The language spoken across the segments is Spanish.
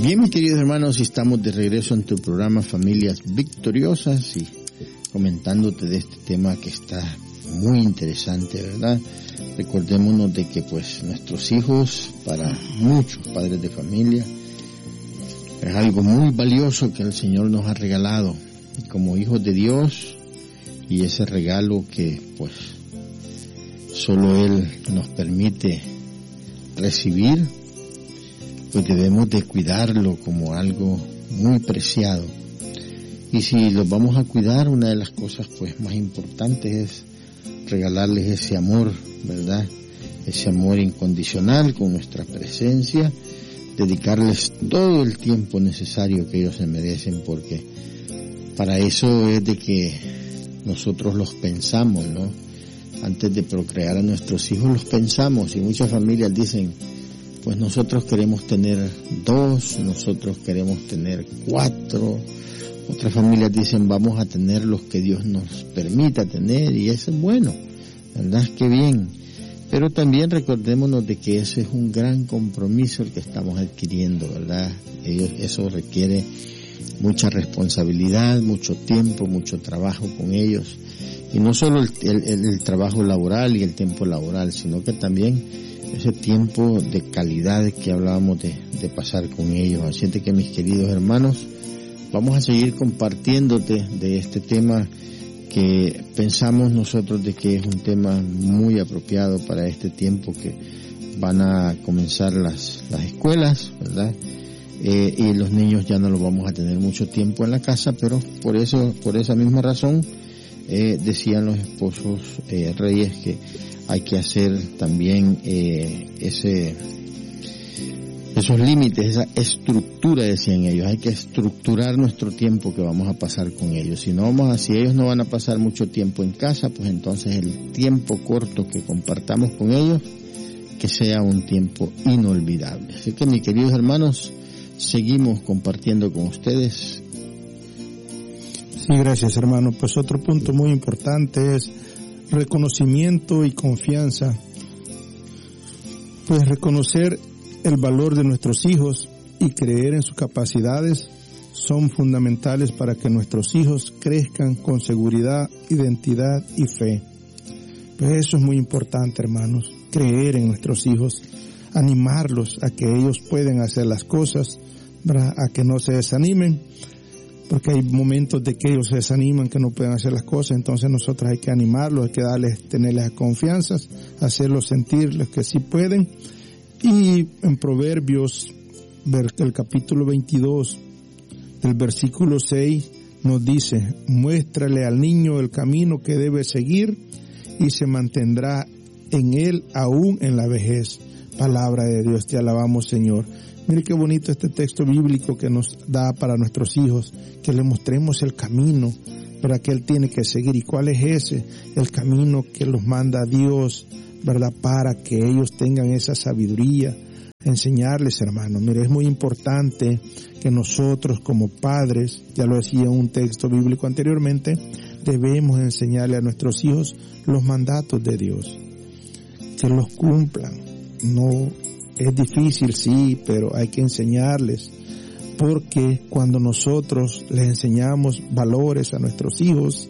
Bien, mis queridos hermanos, estamos de regreso en tu programa Familias Victoriosas y comentándote de este tema que está muy interesante, ¿verdad? Recordémonos de que pues nuestros hijos, para muchos padres de familia, es algo muy valioso que el Señor nos ha regalado como hijos de Dios, y ese regalo que pues solo Él nos permite recibir, pues debemos de cuidarlo como algo muy preciado. Y si los vamos a cuidar, una de las cosas pues más importantes es regalarles ese amor, ¿verdad? Ese amor incondicional con nuestra presencia, dedicarles todo el tiempo necesario que ellos se merecen, porque para eso es de que nosotros los pensamos, ¿no? Antes de procrear a nuestros hijos los pensamos, y muchas familias dicen, pues nosotros queremos tener 2, nosotros queremos tener 4, otras familias dicen vamos a tener los que Dios nos permita tener, y eso es bueno, ¿verdad? Qué bien. Pero también recordémonos de que ese es un gran compromiso el que estamos adquiriendo, ¿verdad? Eso requiere mucha responsabilidad, mucho tiempo, mucho trabajo con ellos. Y no solo el trabajo laboral y el tiempo laboral, sino que también ese tiempo de calidad que hablábamos de pasar con ellos. Así que mis queridos hermanos, vamos a seguir compartiéndote de este tema que pensamos nosotros de que es un tema muy apropiado para este tiempo que van a comenzar las escuelas, ¿verdad? Y los niños ya no los vamos a tener mucho tiempo en la casa, pero por esa misma razón decían los esposos reyes que hay que hacer también esos límites, esa estructura, decían ellos. Hay que estructurar nuestro tiempo que vamos a pasar con ellos. Si ellos no van a pasar mucho tiempo en casa, pues entonces el tiempo corto que compartamos con ellos, que sea un tiempo inolvidable. Así que, mis queridos hermanos, seguimos compartiendo con ustedes. Sí, gracias, hermano. Pues otro punto muy importante es reconocimiento y confianza. Pues reconocer el valor de nuestros hijos y creer en sus capacidades son fundamentales para que nuestros hijos crezcan con seguridad, identidad y fe. Pues eso es muy importante, hermanos, creer en nuestros hijos, animarlos a que ellos pueden hacer las cosas, ¿verdad? A que no se desanimen, porque hay momentos de que ellos se desaniman, que no pueden hacer las cosas. Entonces nosotros hay que animarlos, hay que tenerles confianza, hacerlos sentirles que sí pueden. Y en Proverbios, el capítulo 22, del versículo 6, nos dice, muéstrale al niño el camino que debe seguir y se mantendrá en él aún en la vejez. Palabra de Dios, te alabamos, Señor. Mire qué bonito este texto bíblico que nos da para nuestros hijos, que le mostremos el camino para que Él tiene que seguir. ¿Y cuál es ese? El camino que los manda Dios, ¿verdad? Para que ellos tengan esa sabiduría, enseñarles, hermanos. Mire, es muy importante que nosotros como padres, ya lo decía en un texto bíblico anteriormente, debemos enseñarle a nuestros hijos los mandatos de Dios, que los cumplan. No es difícil, sí, pero hay que enseñarles, porque cuando nosotros les enseñamos valores a nuestros hijos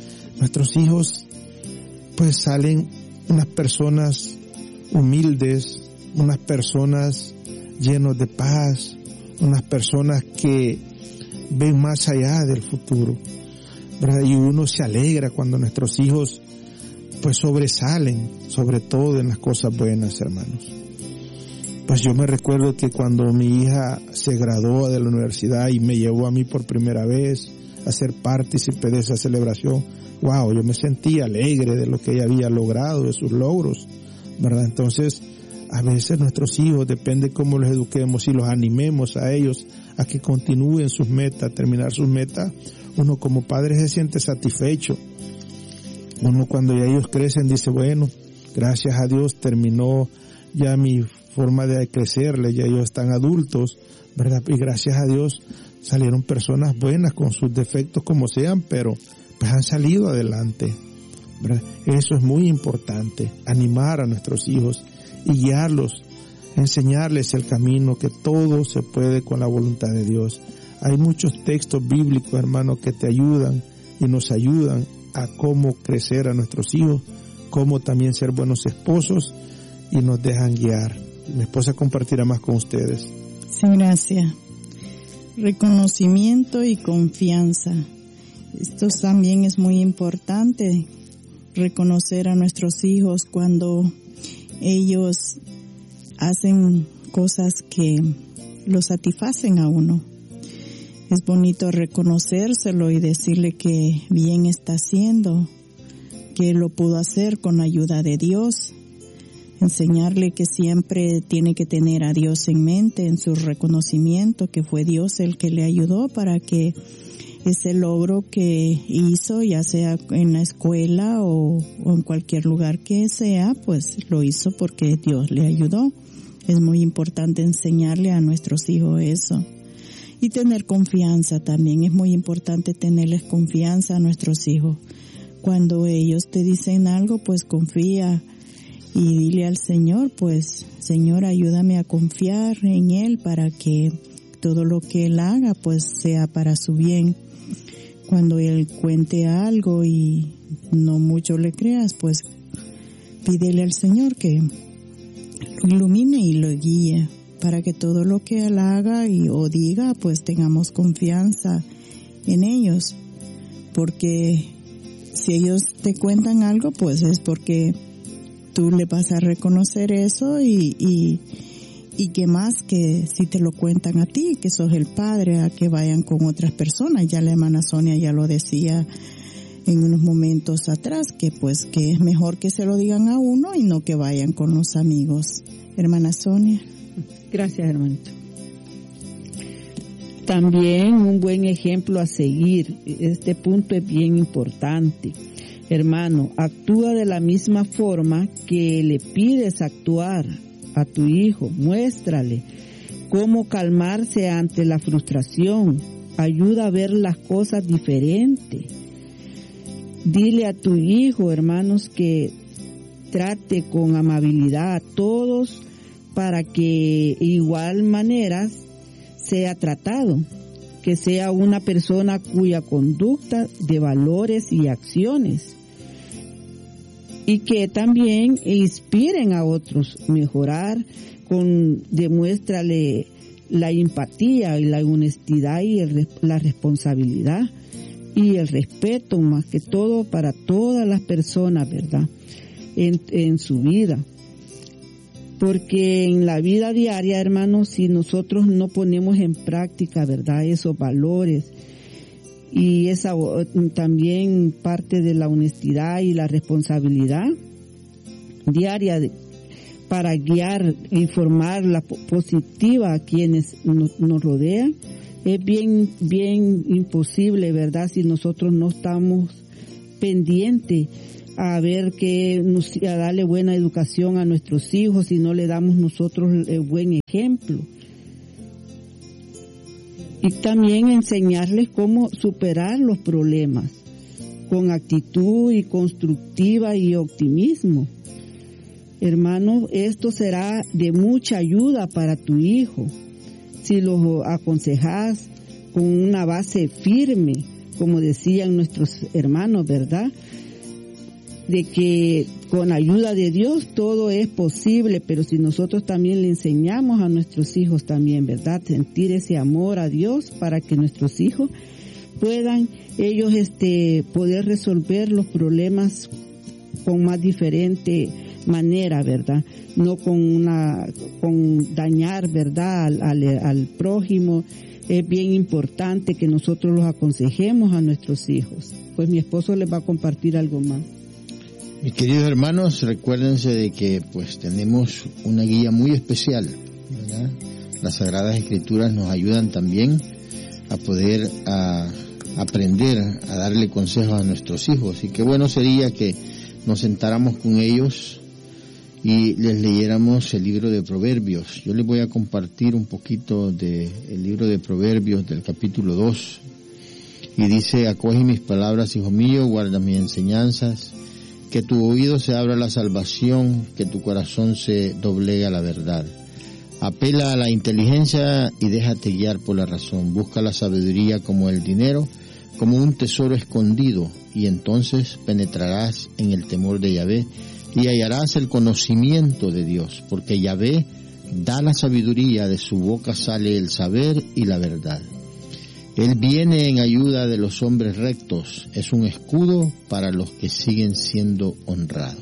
pues salen unas personas humildes, unas personas llenos de paz, unas personas que ven más allá del futuro, ¿verdad? Y uno se alegra cuando nuestros hijos pues sobresalen, sobre todo en las cosas buenas, hermanos. Pues yo me recuerdo que cuando mi hija se graduó de la universidad y me llevó a mí por primera vez a ser partícipe de esa celebración, wow, yo me sentí alegre de lo que ella había logrado, de sus logros, ¿verdad? Entonces, a veces nuestros hijos, depende cómo los eduquemos y los animemos a ellos a que continúen sus metas, terminar sus metas, uno como padre se siente satisfecho. Uno cuando ya ellos crecen dice, bueno, gracias a Dios terminó ya mi forma de crecerles, ya ellos están adultos, ¿verdad? Y gracias a Dios salieron personas buenas con sus defectos como sean, pero pues han salido adelante, ¿verdad? Eso es muy importante, animar a nuestros hijos y guiarlos enseñarles el camino, que todo se puede con la voluntad de Dios. Hay muchos textos bíblicos, hermanos, que te ayudan y nos ayudan a cómo crecer a nuestros hijos, cómo también ser buenos esposos, y nos dejan guiar. Mi esposa compartirá más con ustedes. Sí, gracias. Reconocimiento y confianza. Esto también es muy importante, reconocer a nuestros hijos cuando ellos hacen cosas que lo satisfacen a uno. Es bonito reconocérselo y decirle que bien está haciendo, que lo pudo hacer con la ayuda de Dios. Enseñarle que siempre tiene que tener a Dios en mente en su reconocimiento, que fue Dios el que le ayudó para que ese logro que hizo, ya sea en la escuela o en cualquier lugar que sea, pues lo hizo porque Dios le ayudó. Es muy importante enseñarle a nuestros hijos eso. Y tener confianza también, es muy importante tenerles confianza a nuestros hijos. Cuando ellos te dicen algo, pues confía y dile al Señor, pues, Señor, ayúdame a confiar en Él para que todo lo que Él haga, pues, sea para su bien. Cuando Él cuente algo y no mucho le creas, pues, pídele al Señor que lo ilumine y lo guíe para que todo lo que Él haga o diga, pues, tengamos confianza en ellos. Porque si ellos te cuentan algo, pues, es porque tú le vas a reconocer eso y que más que si te lo cuentan a ti, que sos el padre, a que vayan con otras personas. Ya la hermana Sonia ya lo decía en unos momentos atrás, que pues que es mejor que se lo digan a uno y no que vayan con los amigos. Hermana Sonia. Gracias, hermanito. También un buen ejemplo a seguir. Este punto es bien importante. Hermano, actúa de la misma forma que le pides actuar a tu hijo. Muéstrale cómo calmarse ante la frustración. Ayuda a ver las cosas diferentes. Dile a tu hijo, hermanos, que trate con amabilidad a todos para que igual manera sea tratado. Que sea una persona cuya conducta de valores y acciones, y que también inspiren a otros mejorar. Demuéstrale la empatía y la honestidad y la responsabilidad y el respeto, más que todo para todas las personas, ¿verdad? En su vida. Porque en la vida diaria, hermanos, si nosotros no ponemos en práctica, ¿verdad?, esos valores, y esa también parte de la honestidad y la responsabilidad diaria para guiar y formar la positiva a quienes nos rodean, es bien imposible, ¿verdad?, si nosotros no estamos pendientes a ver a darle buena educación a nuestros hijos, si no le damos nosotros el buen ejemplo. Y también enseñarles cómo superar los problemas con actitud y constructiva y optimismo. Hermano, esto será de mucha ayuda para tu hijo si lo aconsejas con una base firme, como decían nuestros hermanos, ¿verdad?, de que con ayuda de Dios todo es posible, pero si nosotros también le enseñamos a nuestros hijos también, ¿verdad?, sentir ese amor a Dios para que nuestros hijos puedan ellos poder resolver los problemas con más diferente manera, ¿verdad?, no con dañar, ¿verdad?, al prójimo. Es bien importante que nosotros los aconsejemos a nuestros hijos. Pues mi esposo les va a compartir algo más. Mis queridos hermanos, recuérdense de que pues tenemos una guía muy especial, ¿verdad? Las Sagradas Escrituras nos ayudan también a poder aprender a darle consejos a nuestros hijos, y qué bueno sería que nos sentáramos con ellos y les leyéramos el libro de Proverbios. Yo les voy a compartir un poquito del libro de Proverbios del capítulo 2, y dice: acoge mis palabras, hijo mío, guarda mis enseñanzas, que tu oído se abra a la salvación, que tu corazón se doblegue a la verdad. Apela a la inteligencia y déjate guiar por la razón. Busca la sabiduría como el dinero, como un tesoro escondido, y entonces penetrarás en el temor de Yahvé y hallarás el conocimiento de Dios, porque Yahvé da la sabiduría, de su boca sale el saber y la verdad. Él viene en ayuda de los hombres rectos, es un escudo para los que siguen siendo honrados.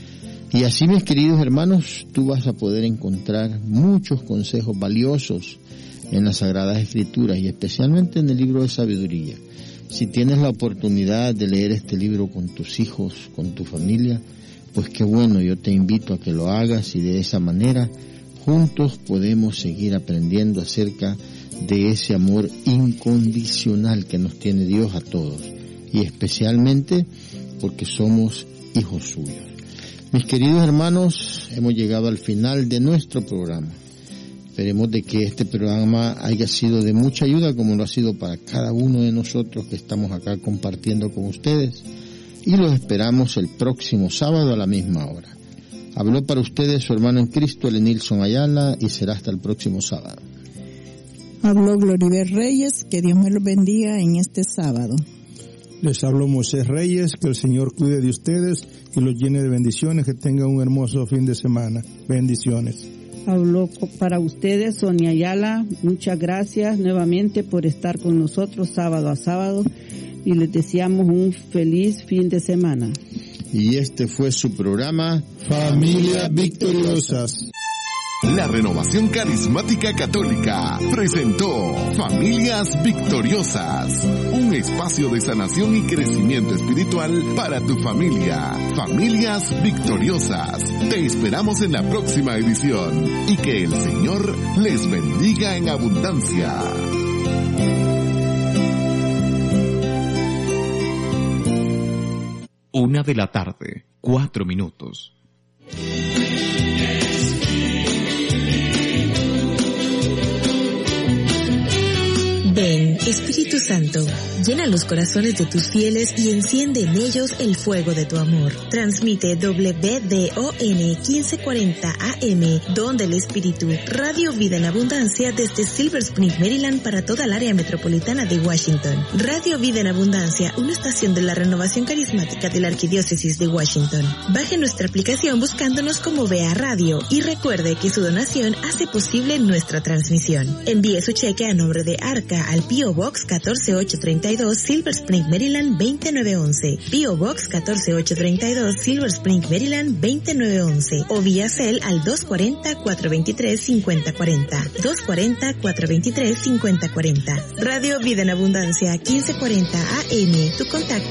Y así, mis queridos hermanos, tú vas a poder encontrar muchos consejos valiosos en las Sagradas Escrituras y especialmente en el libro de sabiduría. Si tienes la oportunidad de leer este libro con tus hijos, con tu familia, pues qué bueno, yo te invito a que lo hagas y de esa manera juntos podemos seguir aprendiendo acerca de ese amor incondicional que nos tiene Dios a todos y especialmente porque somos hijos suyos. Mis queridos hermanos, hemos llegado al final de nuestro programa. Esperemos de que este programa haya sido de mucha ayuda como lo ha sido para cada uno de nosotros que estamos acá compartiendo con ustedes y los esperamos el próximo sábado a la misma hora. Habló para ustedes su hermano en Cristo, Elenilson Ayala, y será hasta el próximo sábado. Habló Gloriver Reyes, que Dios me los bendiga en este sábado. Les habló Moisés Reyes, que el Señor cuide de ustedes y los llene de bendiciones, que tengan un hermoso fin de semana. Bendiciones. Habló para ustedes Sonia Ayala, muchas gracias nuevamente por estar con nosotros sábado a sábado y les deseamos un feliz fin de semana. Y este fue su programa Familias Victoriosas. La Renovación Carismática Católica presentó Familias Victoriosas, un espacio de sanación y crecimiento espiritual para tu familia. Familias Victoriosas. Te esperamos en la próxima edición y que el Señor les bendiga en abundancia. 1:04 p.m. Ven, Espíritu Santo, llena los corazones de tus fieles y enciende en ellos el fuego de tu amor. Transmite WDON 1540 AM, Don del Espíritu, Radio Vida en Abundancia desde Silver Spring, Maryland para toda el área metropolitana de Washington. Radio Vida en Abundancia, una estación de la Renovación Carismática de la Arquidiócesis de Washington. Baje nuestra aplicación buscándonos como Vea Radio y recuerde que su donación hace posible nuestra transmisión. Envíe su cheque a nombre de Arca al P.O. Box 14832, Silver Spring, Maryland 29911. P.O. Box 14832, Silver Spring, Maryland 29911. O vía Cel al 240-423-5040. 240-423-5040. Radio Vida en Abundancia 1540 AM. Tu contacto